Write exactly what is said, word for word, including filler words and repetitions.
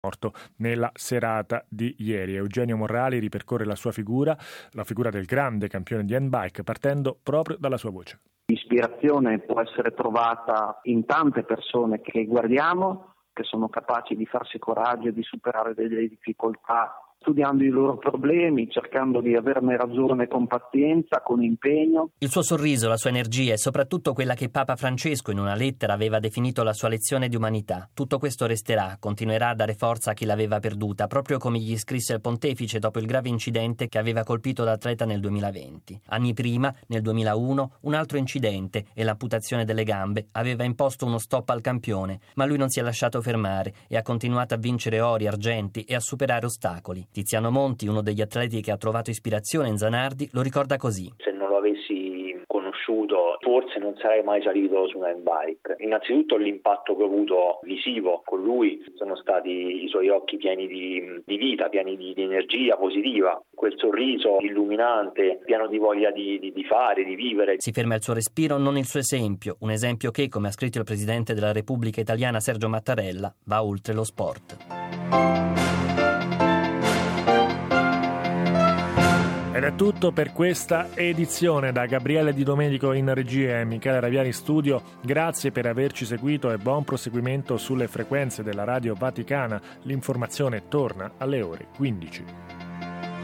morto nella serata di ieri. Eugenio Morrali ripercorre la sua figura, la figura del grande campione di handbike, partendo proprio dalla sua voce. L'ispirazione può essere trovata in tante persone che guardiamo, che sono capaci di farsi coraggio e di superare delle difficoltà, studiando i loro problemi, cercando di averne ragione con pazienza, con impegno. Il suo sorriso, la sua energia e soprattutto quella che Papa Francesco in una lettera aveva definito la sua lezione di umanità. Tutto questo resterà, continuerà a dare forza a chi l'aveva perduta, proprio come gli scrisse il pontefice dopo il grave incidente che aveva colpito l'atleta nel duemilaventi. Anni prima, nel duemilauno, un altro incidente e l'amputazione delle gambe aveva imposto uno stop al campione, ma lui non si è lasciato fermare e ha continuato a vincere ori, argenti e a superare ostacoli. Tiziano Monti, uno degli atleti che ha trovato ispirazione in Zanardi, lo ricorda così. Se non lo avessi conosciuto, forse non sarei mai salito su un handbike. Innanzitutto l'impatto che ho avuto visivo con lui sono stati i suoi occhi pieni di, di vita, pieni di, di energia positiva, quel sorriso illuminante, pieno di voglia di, di, di fare, di vivere. Si ferma il suo respiro, non il suo esempio, un esempio che, come ha scritto il Presidente della Repubblica Italiana Sergio Mattarella, va oltre lo sport. Ed è tutto per questa edizione. Da Gabriele Di Domenico in regia e Michele Raviani in studio, grazie per averci seguito e buon proseguimento sulle frequenze della Radio Vaticana. L'informazione torna alle ore quindici.